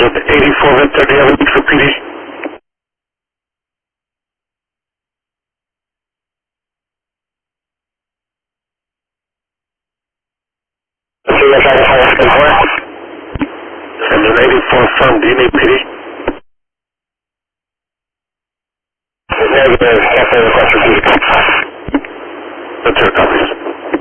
Roger, 84 Victor, do you have a need for PD? So you guys have a fire second floor? And an 84 firm, do you need PD? Negative, cancel the request for PD.